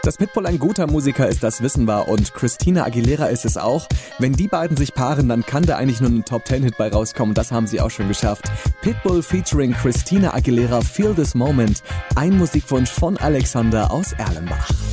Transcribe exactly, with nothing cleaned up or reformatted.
Dass Pitbull ein guter Musiker ist, das wissen wir, und Christina Aguilera ist es auch. Wenn die beiden sich paaren, dann kann da eigentlich nur ein Top Ten Hit bei rauskommen. Das haben sie auch schon geschafft. Pitbull featuring Christina Aguilera, Feel This Moment. Ein Musikwunsch von Alexander aus Erlenbach.